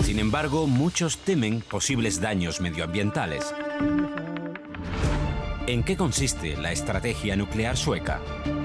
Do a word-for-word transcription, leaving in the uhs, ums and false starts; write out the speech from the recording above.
Sin embargo, muchos temen posibles daños medioambientales. ¿En qué consiste la estrategia nuclear sueca?